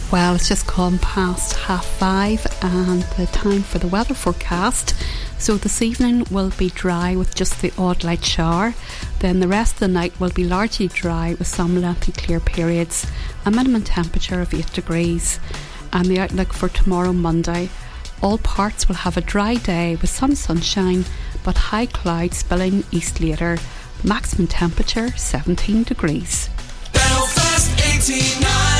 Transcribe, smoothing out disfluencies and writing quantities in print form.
Well, it's just gone past 5:30 and the time for the weather forecast. So this evening will be dry with just the odd light shower. Then the rest of the night will be largely dry with some lengthy clear periods. A minimum temperature of 8 degrees. And the outlook for tomorrow, Monday, all parts will have a dry day with some sunshine, but high clouds spilling east later. Maximum temperature 17 degrees. Belfast 89.